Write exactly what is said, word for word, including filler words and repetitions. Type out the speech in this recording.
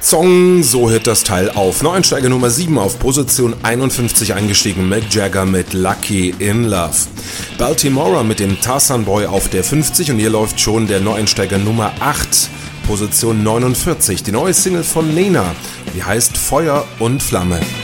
Song, so hört das Teil auf. Neueinsteiger Nummer sieben auf Position einundfünfzig eingestiegen, Mick Jagger mit Lucky in Love. Baltimora mit dem Tarzan Boy auf der fünfzig und hier läuft schon der Neueinsteiger Nummer acht, Position neunundvierzig. Die neue Single von Nena, die heißt Feuer und Flamme.